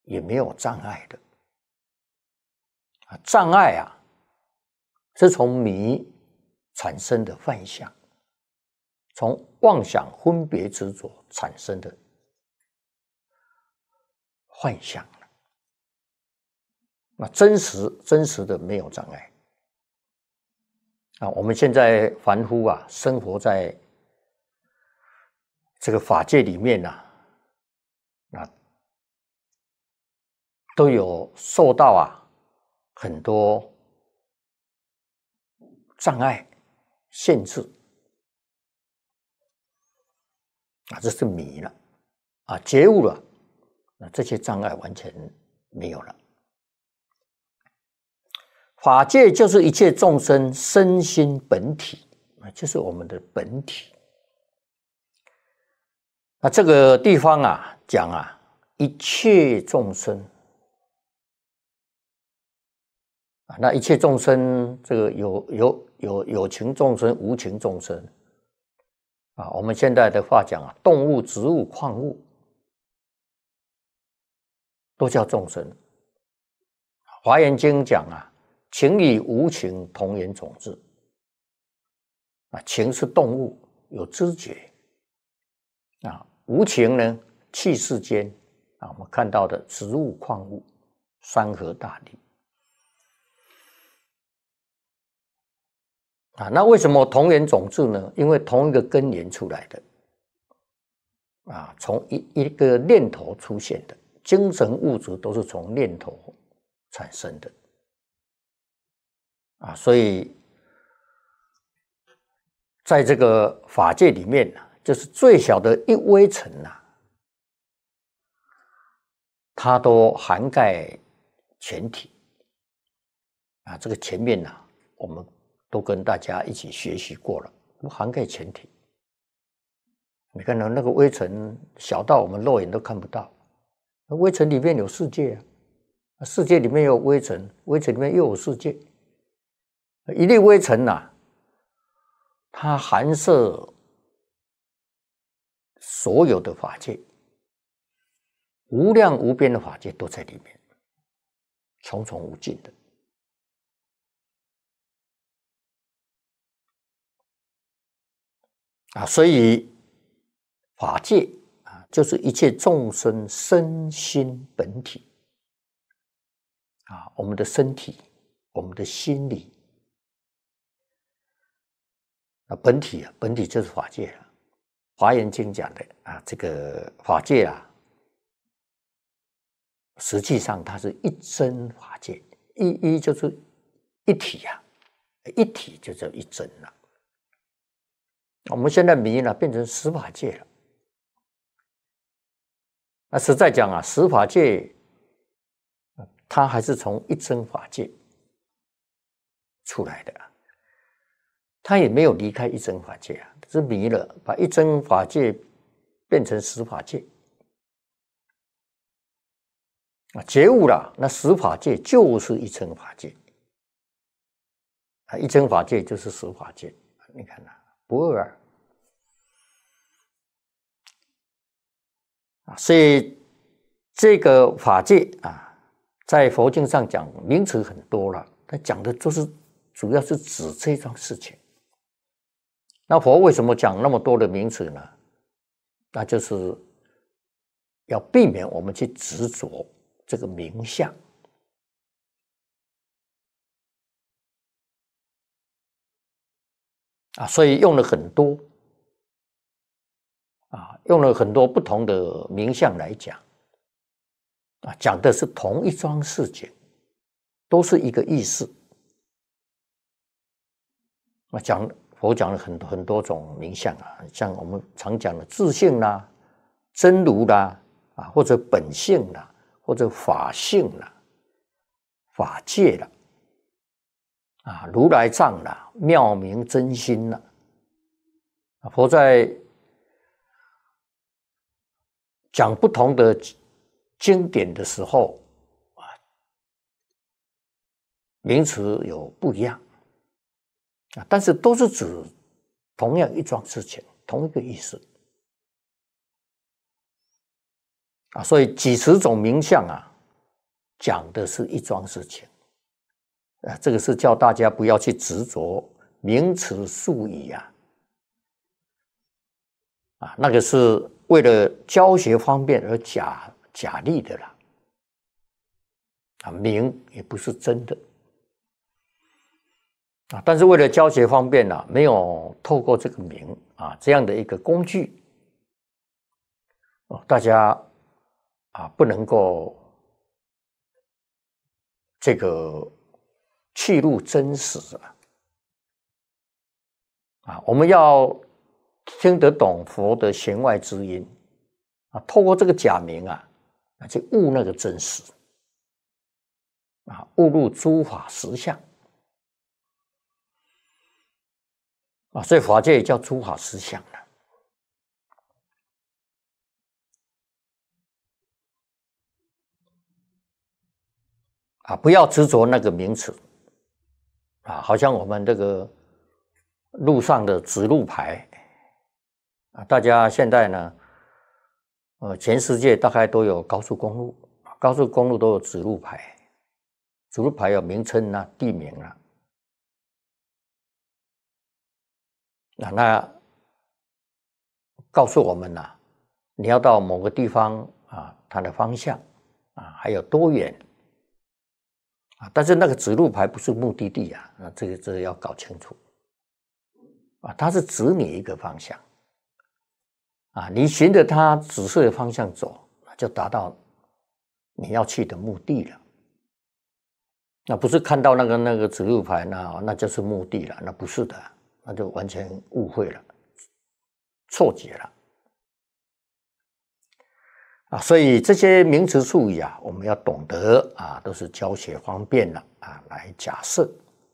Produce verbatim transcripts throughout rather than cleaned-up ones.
也没有障碍的。障碍啊，是从迷产生的幻象，从妄想分别执着产生的幻象。那真实真实的没有障碍啊！我们现在凡夫啊，生活在这个法界里面啊，啊，都有受到啊很多障碍限制啊，这是迷了啊！觉悟了，那这些障碍完全没有了。法界就是一切众生身心本体，就是我们的本体。那这个地方啊，讲啊，一切众生啊，那一切众生，这个有有有有情众生、无情众生啊。我们现在的话讲啊，动物、植物、矿物都叫众生。华严经讲啊，情与无情同源种质啊，情是动物，有知觉啊。无情呢，气世间啊，我们看到的植物、矿物、山河大地啊，那为什么同源种质呢？因为同一个根源出来的啊，从一一个念头出现的，精神物质都是从念头产生的啊，所以在这个法界里面啊，就是最小的一微尘啊，它都涵盖全体啊。这个前面呢、啊，我们都跟大家一起学习过了，都涵盖全体。你看到那个微尘小到我们肉眼都看不到，微尘里面有世界啊，世界里面有微尘，微尘里面又有世界。一粒微尘啊，它含摄所有的法界，无量无边的法界都在里面，重重无尽的啊！所以法界啊，就是一切众生身心本体啊，我们的身体，我们的心理啊，本体啊，本体就是法界了。华严经讲的啊，这个法界啊，实际上它是一真法界，一一就是一体啊，一体就叫一真了。我们现在迷呢，变成十法界了。那实在讲啊，十法界它还是从一真法界出来的，它也没有离开一真法界啊，是迷了，把一真法界变成十法界啊，觉悟了，那十法界就是一真法界啊，一真法界就是十法界，你看啊，不二啊，所以这个法界啊，在佛经上讲名词很多了，它讲的就是主要是指这桩事情。那佛为什么讲那么多的名词呢？那就是要避免我们去执着这个名相啊，所以用了很多啊，用了很多不同的名相来讲啊，讲的是同一桩事情，都是一个意思啊。讲佛讲了很多很多种名相啊，像我们常讲的自性啦、真如啦啊，或者本性啦，或者法性啦、法界啦啊，如来藏啦、妙明真心啦。佛在讲不同的经典的时候啊，名词有不一样啊，但是都是指同样一桩事情，同一个意思啊。所以几十种名相啊， 讲的是一桩事情。啊，这个是叫大家不要去执着名词术语啊，啊，那个是为了教学方便而假假立的啦，啊，名也不是真的。啊，但是为了教学方便啊，没有透过这个名啊这样的一个工具，哦，大家啊不能够这个去入真实啊，啊，我们要听得懂佛的弦外之音啊，透过这个假名啊，啊去悟那个真实啊，悟入诸法实相。啊，所以法界也叫诸法实相了。啊，不要执着那个名词。啊，好像我们这个路上的指路牌，啊，大家现在呢，呃，全世界大概都有高速公路，高速公路都有指路牌，指路牌有名称啊、地名啊。啊，那告诉我们呐、啊，你要到某个地方啊，它的方向啊，还有多远啊？但是那个指路牌不是目的地啊，那这个这个要搞清楚啊，它是指你一个方向啊，你循着它指示的方向走，就达到你要去的目的了。那不是看到那个那个指路牌，那那就是目的了，那不是的，那就完全误会了。错解了啊，所以这些名词术语啊，我们要懂得啊，都是教学方便了啊，来假设，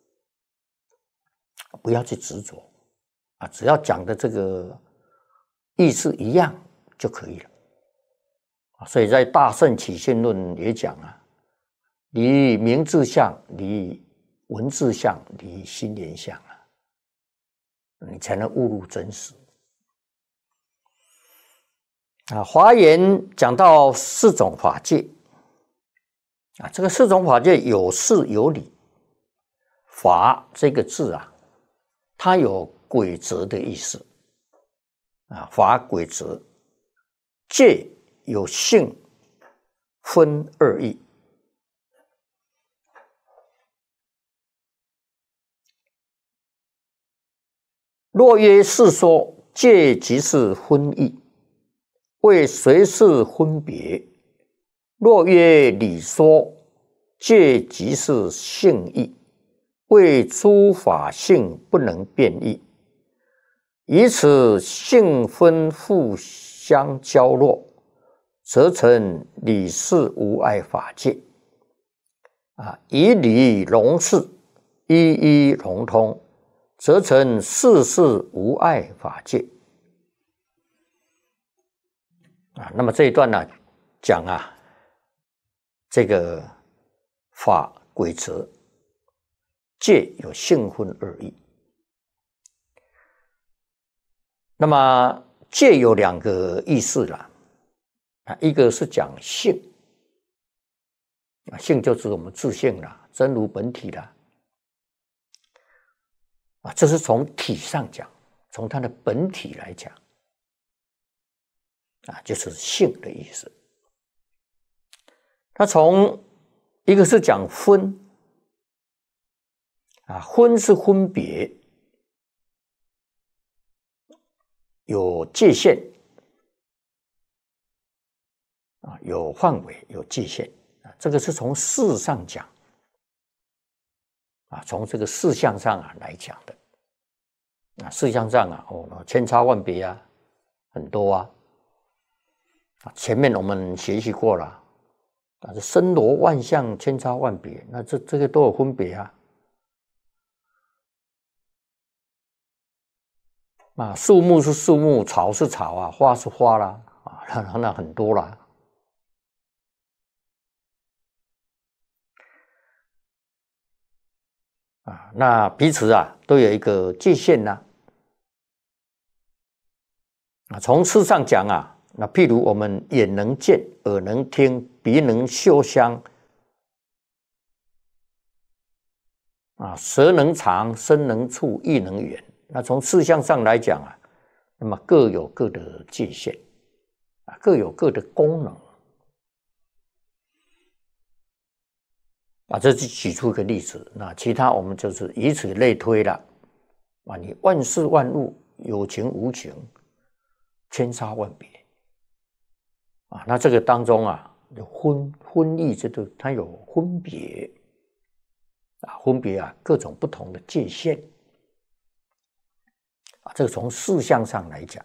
不要去执着啊，只要讲的这个意思一样就可以了啊。所以在《大圣起信论》也讲啊，离名字相，离文字相，离心灵相啊，你才能悟入真实。啊，华严讲到四种法界啊，这个四种法界有事有理。法这个字啊，它有规则的意思啊，法规则。界有性分二义。若曰是说，界即是分义，为随事分别；若曰理说，界即是性义，为诸法性不能变异。以此性分互相交落，则成理事无碍法界。啊，以理容事，一一融通，则成事事无碍法界。啊，那么这一段呢，讲啊，这个法规则界有性分二义。那么界有两个意思啦，啊，一个是讲性，啊，性就是我们自性啦，真如本体啦，啊，这是从体上讲，从它的本体来讲。啊，就是性的意思。那从一个是讲分，啊，分是分别，有界限，啊，有范围，有界限，啊，这个是从事上讲，啊，从这个事项上啊来讲的，啊，事项上啊，哦，千差万别啊，很多啊。前面我们学习过了，啊，森罗万象，千差万别，那这这个都有分别啊。啊，树木是树木，草是草啊，花是花啦，啊，那那很多啦。啊，那彼此啊都有一个界限呐。啊，从事上讲啊。那譬如我们眼能见，耳能听，鼻能嗅香， 啊，舌能长，身能触，意能远。那从事项上来讲啊，那么各有各的界限，啊，各有各的功能。啊，这是举出一个例子。那其他我们就是以此类推了。啊，你万事万物有情无情，千差万别。啊，那这个当中啊，婚婚意这个它有分别。啊，分别啊各种不同的界限。啊，这个从事项上来讲，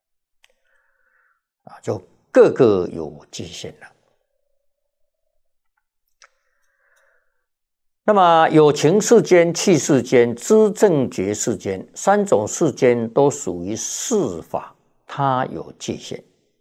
啊，就各个有界限了。那么有情世间、气世间、知正觉世间三种世间都属于事法，它有界限。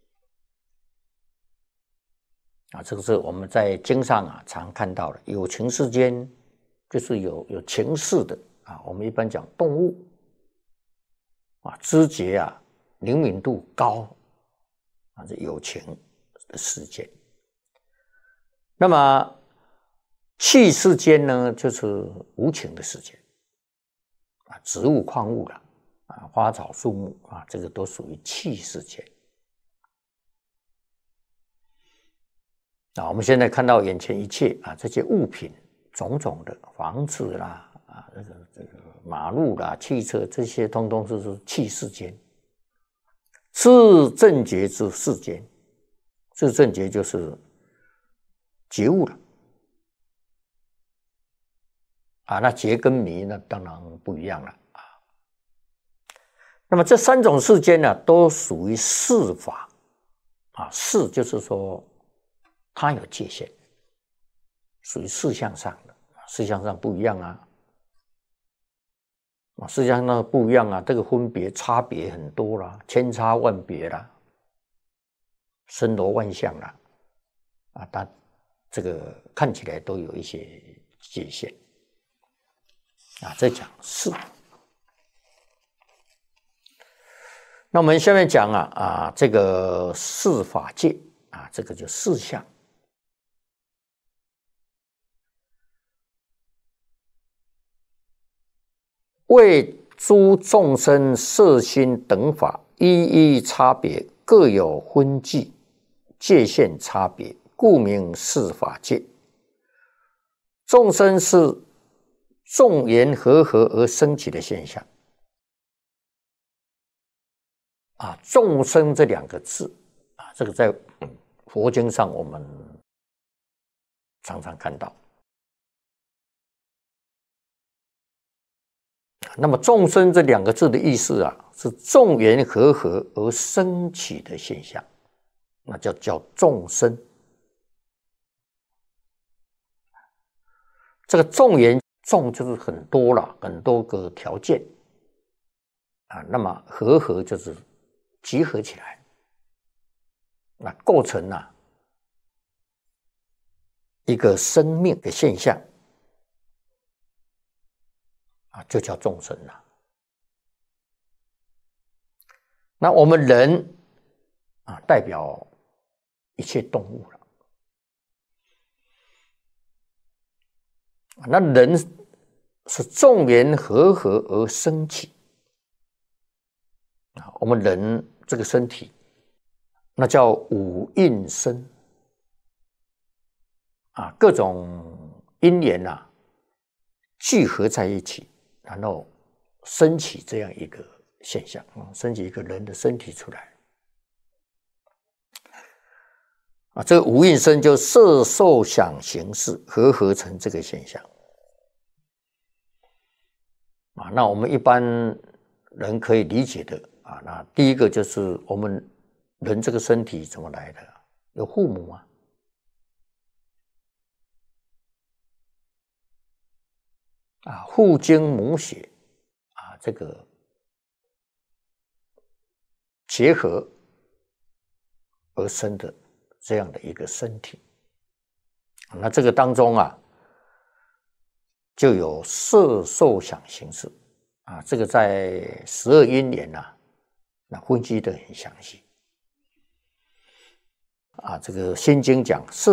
啊，这个是我们在经上啊常看到的。有情世间就是有有情事的啊，我们一般讲动物啊，知觉啊灵敏度高啊，这有情的世间。那么气世间呢，就是无情的世间啊，植物矿物了啊，花草树木啊，这个都属于气世间。啊，我们现在看到眼前一切啊，这些物品种种的房子啦啊，这个这个马路啦、汽车这些，通通是是气世间。知正觉之世间，知正觉就是觉悟了。啊，那觉跟迷那当然不一样了啊。那么这三种世间呢，都属于事法啊，事就是说它有界限，属于事项上的，事项上不一样啊。啊，事项上不一样啊，这个分别差别很多啦，千差万别啦，森罗万象啦，啊，它这个看起来都有一些界限。啊，这讲事。那我们下面讲啊啊，这个事法界啊，这个就事项。为诸众生色心等法一一差别，各有分际，界限差别，故名事法界。众生是众缘和合而生起的现象。啊，众生这两个字啊，这个在佛经上我们常常看到。那么众生这两个字的意思啊，是众缘和合而生起的现象，那叫叫众生。这个众缘，众就是很多了，很多个条件啊。那么和合就是集合起来，那构成啊一个生命的现象。啊，就叫众生了。那我们人啊，代表一切动物了。那人是众缘和合而生起啊，我们人这个身体，那叫五蕴身啊，各种因缘啊聚合在一起。然后升起这样一个现象，升起一个人的身体出来啊，这个五蕴身就色受想行识合合成这个现象啊。那我们一般人可以理解的啊，那第一个就是我们人这个身体怎么来的？有父母啊。啊，父精母血啊，这个结合而生的这样的一个身体，那这个当中啊，就有色受想行识啊，这个在十二因缘呐、啊，那分析得很详细啊。这个《心经》讲色。